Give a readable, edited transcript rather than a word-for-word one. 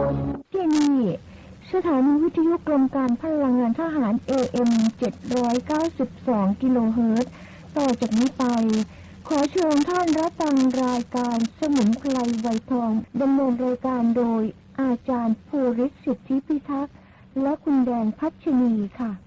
ที่นี่สถานีวิทยุกรมการพลังงานทหาร AM 792 กิโลเฮิรตซ์ต่อจากนี้ไปขอเชิญท่านรับฟังรายการสมุนไพรไวทองดำเนินรายการโดยอาจารย์ภูริศ สิทธิพิทักษ์และคุณแดงพัชนีค่ะ